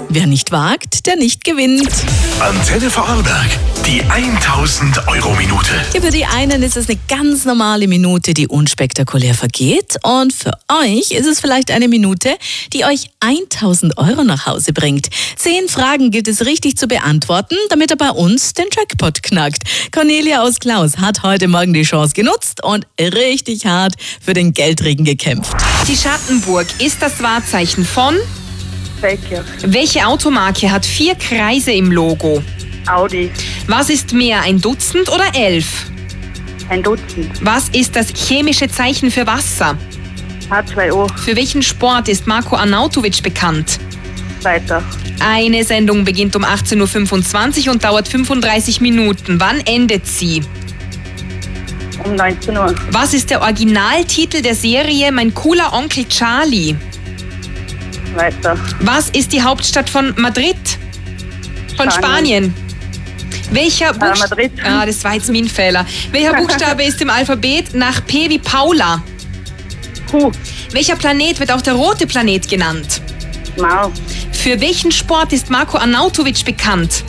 Wer nicht wagt, der nicht gewinnt. Antenne Vorarlberg, die 1000-Euro-Minute. Ja, für die einen ist es eine ganz normale Minute, die unspektakulär vergeht. Und für euch ist es vielleicht eine Minute, die euch 1000 Euro nach Hause bringt. 10 Fragen gilt es richtig zu beantworten, damit er bei uns den Jackpot knackt. Cornelia aus Klaus hat heute Morgen die Chance genutzt und richtig hart für den Geldregen gekämpft. Die Schattenburg ist das Wahrzeichen von? Feldkirch. Welche Automarke hat 4 Kreise im Logo? Audi. Was ist mehr, ein Dutzend oder 11? Ein Dutzend. Was ist das chemische Zeichen für Wasser? H2O. Für welchen Sport ist Marko Arnautovic bekannt? Weiter. Eine Sendung beginnt um 18.25 Uhr und dauert 35 Minuten. Wann endet sie? Um 19 Uhr. Was ist der Originaltitel der Serie Mein cooler Onkel Charlie? Weiter. Was ist die Hauptstadt von Madrid? Von Spanien. Welcher Madrid. Ah, das war jetzt mein Fehler. Welcher Buchstabe ist im Alphabet nach P wie Paula? Q. Welcher Planet wird auch der rote Planet genannt? Mars. Für welchen Sport ist Marko Arnautovic bekannt?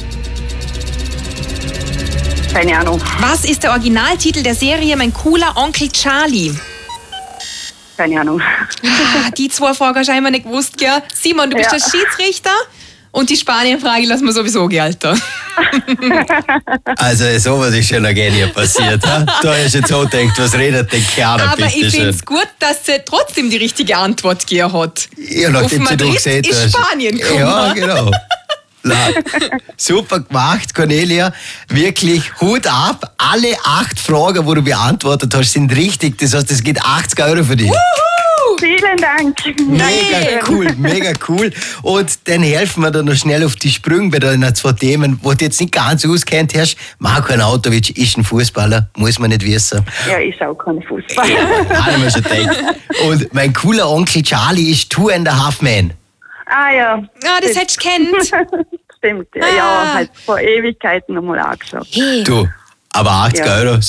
Keine Ahnung. Was ist der Originaltitel der Serie Mein cooler Onkel Charlie? Keine Ahnung. Die 2 Fragen hast du scheinbar nicht gewusst, gell? Simon, du bist der Schiedsrichter und die Spanien-Frage lassen wir sowieso gelten. Also sowas ist schon noch nie passiert. Ha? Da hast du jetzt so gedacht, was redet denn Kerl? Aber ich finde es gut, dass sie trotzdem die richtige Antwort gegeben hat. Ja, nachdem Auf du Madrid gesehen ist hast. Spanien gekommen. Ja, genau. Super gemacht, Cornelia. Wirklich Hut ab. Alle 8 Fragen, die du beantwortet hast, sind richtig. Das heißt, es geht 80 Euro für dich. Vielen Dank. Mega cool. Und dann helfen wir dir noch schnell auf die Sprünge bei deinen 2 Themen, wo du jetzt nicht ganz auskennt hast. Marko Arnautovic ist ein Fußballer, muss man nicht wissen. Ja, ich schaue keine Fußball. Haben wir schon gedacht. Und mein cooler Onkel Charlie ist 2.5 Men. Ah ja. Ah, das hättest du kennt. Stimmt. Ja, halt vor Ewigkeiten nochmal angeschaut. Du, aber 80 Euro